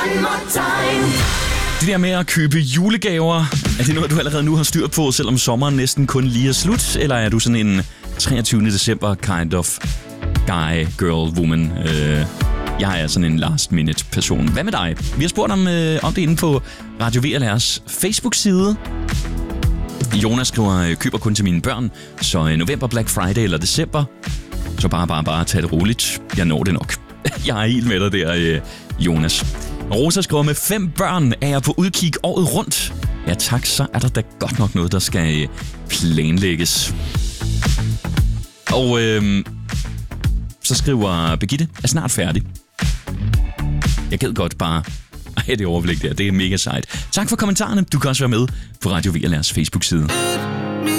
Det der med at købe julegaver, er det noget, du allerede nu har styr på, selvom sommeren næsten kun lige er slut? Eller er du sådan en 23. december kind of guy, girl, woman? Jeg er sådan en last minute person. Hvad med dig? Vi har spurgt om det inde på Radio VLR's Facebook-side. Jonas skriver, køber kun til mine børn, så november, Black Friday eller december. Så bare tag det roligt. Jeg når det nok. Jeg er helt med dig der, Jonas. Rosa skriver, med 5 børn er jeg på udkig året rundt. Ja tak, så er der da godt nok noget, der skal planlægges. Og så skriver Birgitte, er snart færdig. Jeg gad godt bare have det overblik der. Det er mega sejt. Tak for kommentarerne. Du kan også være med på Radio VLR's Facebook-side.